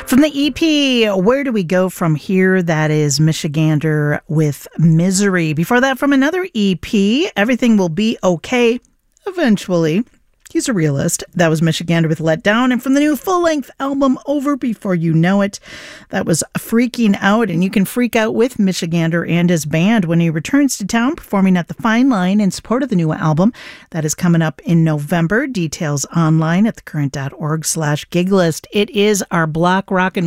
From the EP, Where Do We Go From Here? That is Michigander with Misery. Before that, from another EP, Everything Will Be Okay Eventually. He's a realist. That was Michigander with Let Down. And from the new full-length album, Over Before You Know It, that was Freaking Out. And you can freak out with Michigander and his band when he returns to town, performing at the Fine Line in support of the new album. That is coming up in November. Details online at thecurrent.org/giglist. It is our block rockin'